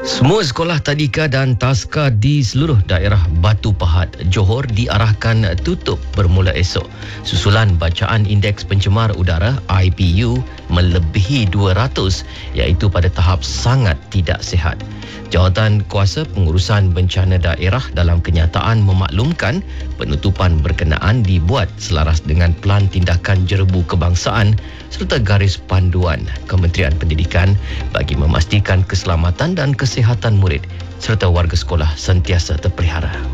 Semua sekolah tadika dan taska di seluruh daerah Batu Pahat, Johor diarahkan tutup bermula esok. Susulan bacaan Indeks Pencemar Udara IPU melebihi 200 iaitu pada tahap sangat tidak sihat. Jawatan Kuasa Pengurusan Bencana Daerah dalam kenyataan memaklumkan penutupan berkenaan dibuat selaras dengan Pelan Tindakan Jerebu Kebangsaan serta garis panduan Kementerian Pendidikan bagi memastikan keselamatan dan kesihatan murid serta warga sekolah sentiasa terpelihara.